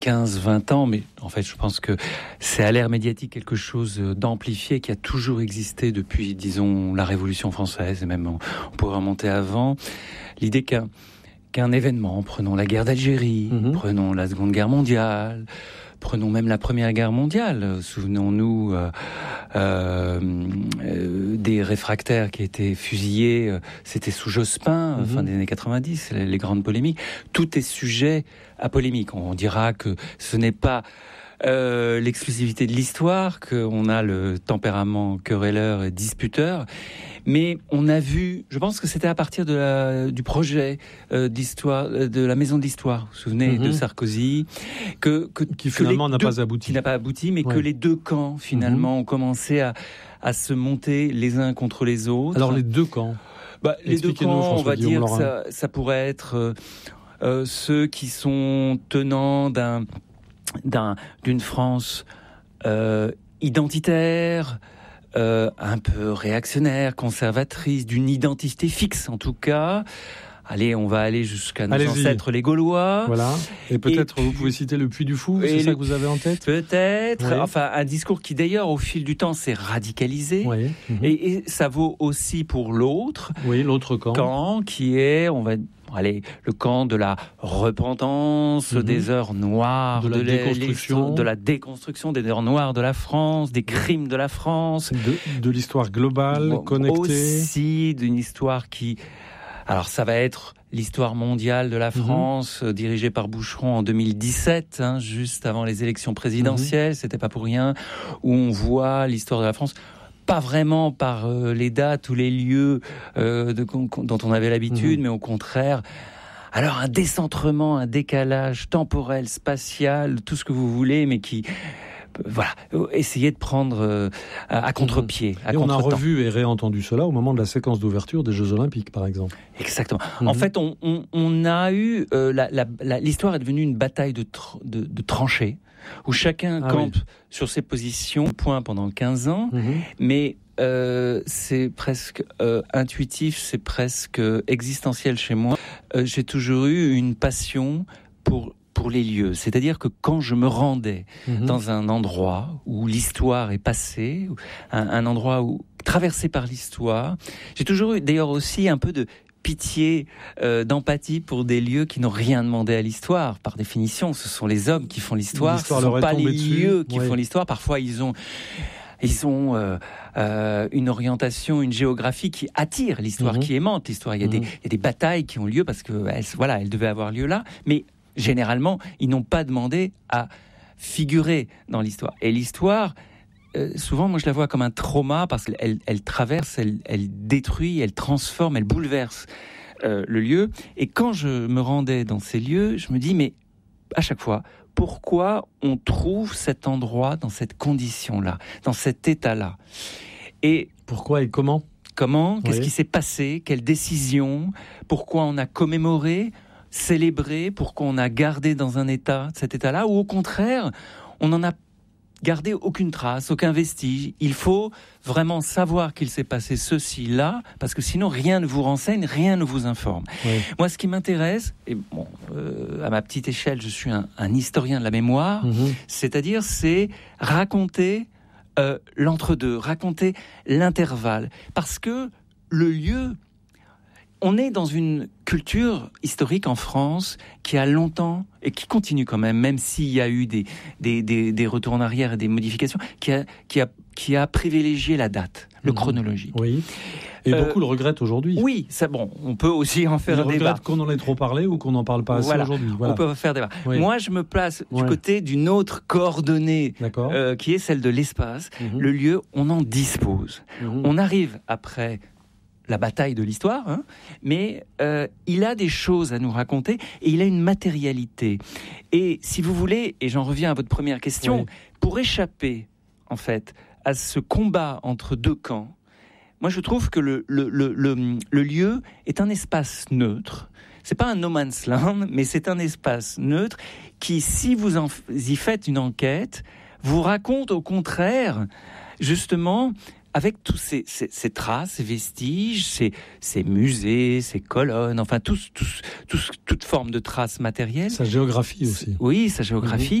15-20 ans, mais en fait je pense que c'est à l'ère médiatique quelque chose d'amplifié qui a toujours existé depuis, disons, la Révolution française, et même on pourrait remonter avant. L'idée qu'un événement, prenons la guerre d'Algérie, prenons la Seconde Guerre mondiale, prenons même la Première Guerre mondiale, souvenons-nous des réfractaires qui étaient fusillés, c'était sous Jospin, fin des années 90, les grandes polémiques. Tout est sujet à polémique. On dira que ce n'est pas l'exclusivité de l'histoire, qu'on a le tempérament querelleur et disputeur, mais on a vu, je pense que c'était à partir du projet d'histoire, de la Maison de l'Histoire, vous vous souvenez, de Sarkozy, qui finalement n'a pas abouti. Qui n'a pas abouti, mais que les deux camps, finalement, ont commencé à se monter les uns contre les autres. Alors, les deux camps les deux camps, on va dire que ça pourrait être ceux qui sont tenants d'une France identitaire, un peu réactionnaire, conservatrice, d'une identité fixe en tout cas. Allez, on va aller jusqu'à nos ancêtres les Gaulois. Voilà. Et peut-être vous pouvez citer le Puy du Fou, c'est ça que vous avez en tête ? Peut-être. Oui. Enfin, un discours qui d'ailleurs, au fil du temps, s'est radicalisé. Oui. Et ça vaut aussi pour l'autre. Oui, l'autre camp. Qui est, on va... Allez, le camp de la repentance, des heures noires, de la déconstruction des heures noires de la France, des crimes de la France. De l'histoire globale, connectée. Aussi d'une histoire qui... Alors ça va être l'histoire mondiale de la France, dirigée par Boucheron en 2017, juste avant les élections présidentielles, c'était pas pour rien, où on voit l'histoire de la France... Pas vraiment par les dates ou les lieux dont on avait l'habitude, mais au contraire, alors un décentrement, un décalage temporel, spatial, tout ce que vous voulez, mais qui... Voilà, essayez de prendre à contre-pied. Et on a revu et réentendu cela au moment de la séquence d'ouverture des Jeux Olympiques, par exemple. Exactement. En fait, on a eu... l'histoire est devenue une bataille de tranchées, où chacun campe sur ses positions, point pendant 15 ans, mais c'est presque intuitif, c'est presque existentiel chez moi. J'ai toujours eu une passion pour les lieux. C'est-à-dire que quand je me rendais dans un endroit où l'histoire est passée, un endroit traversé par l'histoire, j'ai toujours eu d'ailleurs aussi un peu de pitié, d'empathie pour des lieux qui n'ont rien demandé à l'histoire. Par définition, ce sont les hommes qui font l'histoire, ce ne sont pas les lieux qui font l'histoire. Parfois, ils ont une orientation, une géographie qui attire l'histoire, qui aimante l'histoire. Il y a des batailles qui ont lieu parce que elles devaient avoir lieu là, mais généralement, ils n'ont pas demandé à figurer dans l'histoire. Et l'histoire, souvent, moi, je la vois comme un trauma parce qu'elle traverse, elle détruit, elle transforme, elle bouleverse le lieu. Et quand je me rendais dans ces lieux, je me dis, mais à chaque fois, pourquoi on trouve cet endroit dans cette condition-là, dans cet état-là ? Et pourquoi et comment ? Qu'est-ce qui s'est passé ? Quelle décision ? Pourquoi on a commémoré ? Célébrer, pourquoi on a gardé dans cet état-là, ou au contraire, on n'en a gardé aucune trace, aucun vestige. Il faut vraiment savoir qu'il s'est passé ceci là, parce que sinon rien ne vous renseigne, rien ne vous informe. Moi, ce qui m'intéresse, et bon, à ma petite échelle, je suis un historien de la mémoire, c'est-à-dire c'est raconter l'entre-deux, raconter l'intervalle, parce que le lieu... On est dans une culture historique en France qui a longtemps, et qui continue quand même s'il y a eu des retours en arrière et des modifications, qui a privilégié la date, le chronologique. Oui. Et beaucoup le regrettent aujourd'hui. Oui, on peut aussi en faire un débat. Qu'on en ait trop parlé ou qu'on n'en parle pas assez aujourd'hui. Voilà. On peut faire débat. Oui. Moi, je me place du côté d'une autre coordonnée, qui est celle de l'espace. Le lieu, on en dispose. On arrive après... la bataille de l'histoire, mais il a des choses à nous raconter et il a une matérialité. Et si vous voulez, et j'en reviens à votre première question, pour échapper en fait à ce combat entre deux camps, moi je trouve que le lieu est un espace neutre. C'est pas un no man's land, mais c'est un espace neutre qui, si vous y faites une enquête, vous raconte au contraire justement avec tous ces traces, ces vestiges, ces musées, ces colonnes, enfin toute forme de traces matérielles. Sa géographie aussi. Oui, sa géographie.